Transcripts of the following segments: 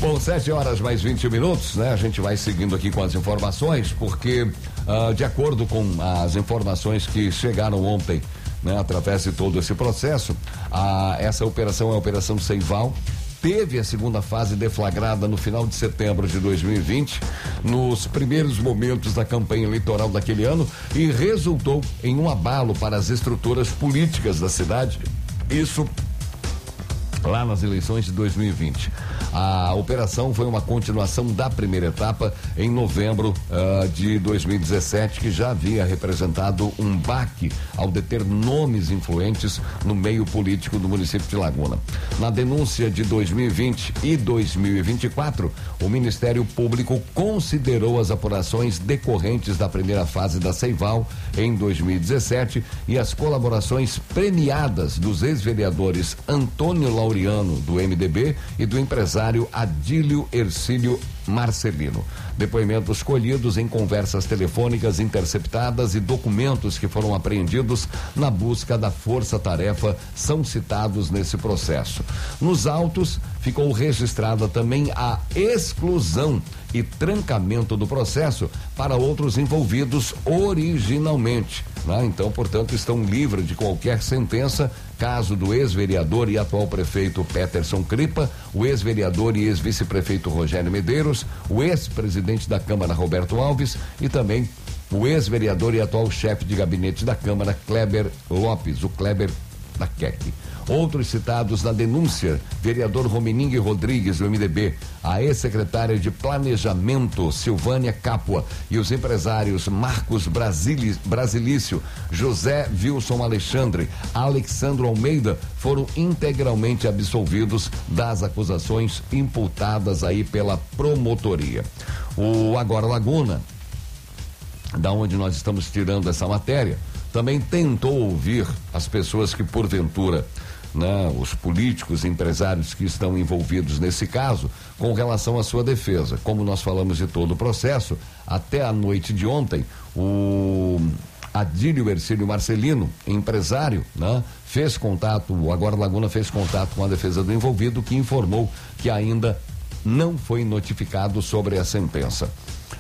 Bom, 7h mais 20, né? A gente vai seguindo aqui com as informações, porque de acordo com as informações que chegaram ontem, né, através de todo esse processo, essa operação é a Operação Seival. Teve a segunda fase deflagrada no final de setembro de 2020, nos primeiros momentos da campanha eleitoral daquele ano, e resultou em um abalo para as estruturas políticas da cidade. Isso lá nas eleições de 2020. A operação foi uma continuação da primeira etapa em novembro de 2017, que já havia representado um baque ao deter nomes influentes no meio político do município de Laguna. Na denúncia de 2020 e 2024, o Ministério Público considerou as apurações decorrentes da primeira fase da Seival em 2017 e as colaborações premiadas dos ex-vereadores Antônio Laureano, do MDB, e do empresário Adílio Ercílio Marcelino. Depoimentos colhidos em conversas telefônicas interceptadas e documentos que foram apreendidos na busca da força-tarefa são citados nesse processo. Nos autos, ficou registrada também a exclusão e trancamento do processo para outros envolvidos originalmente, né? Então, portanto, estão livres de qualquer sentença, caso do ex-vereador e atual prefeito Peterson Cripa, o ex-vereador e ex-vice-prefeito Rogério Medeiros, o ex-presidente da Câmara Roberto Alves e também o ex-vereador e atual chefe de gabinete da Câmara Kleber Lopes, o Kleber da QEC. Outros citados na denúncia: vereador Rominingue Rodrigues, do MDB, a ex-secretária de Planejamento Silvânia Capua e os empresários Marcos Brasilício, José Wilson Alexandre, Alexandro Almeida, foram integralmente absolvidos das acusações imputadas aí pela promotoria. O Agora Laguna, da onde nós estamos tirando essa matéria, também tentou ouvir as pessoas que porventura, né, os políticos, empresários que estão envolvidos nesse caso, com relação à sua defesa. Como nós falamos de todo o processo, até a noite de ontem, o Adílio Ercílio Marcelino, empresário, né, fez contato, o Agora Laguna fez contato com a defesa do envolvido, que informou que ainda não foi notificado sobre a sentença.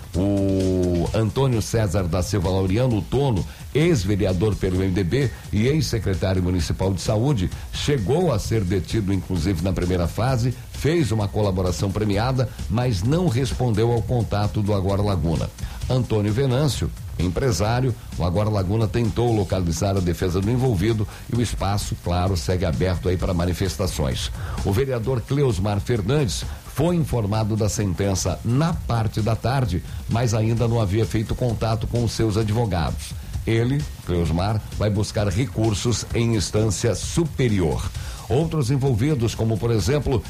O Antônio César da Silva Laureano, o Tono, ex-vereador pelo MDB e ex-secretário municipal de saúde, chegou a ser detido inclusive na primeira fase, fez uma colaboração premiada, mas não respondeu ao contato do Agora Laguna. Antônio Venâncio, empresário, o Agora Laguna tentou localizar a defesa do envolvido e o espaço, claro, segue aberto aí para manifestações. O vereador Cleusmar Fernandes foi informado da sentença na parte da tarde, mas ainda não havia feito contato com os seus advogados. Ele, Cleusmar, vai buscar recursos em instância superior. Outros envolvidos, como por exemplo,